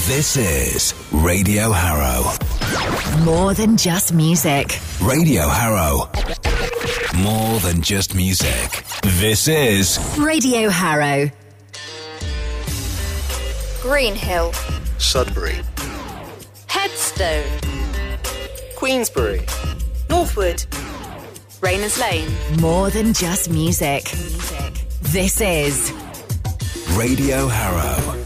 This is Radio Harrow. More than just music. Radio Harrow. More than just music. This is Radio Harrow. Greenhill. Sudbury. Headstone. Queensbury. Northwood. Rayners Lane. More than just music. This is Radio Harrow.